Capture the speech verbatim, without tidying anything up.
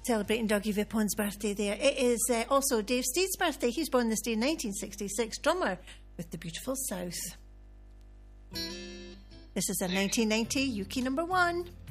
Celebrating Dougie Vipon's birthday there. It is uh, also Dave Steed's birthday. He's born this day in nineteen sixty-six, drummer with the Beautiful South. This is a nineteen ninety U K number one.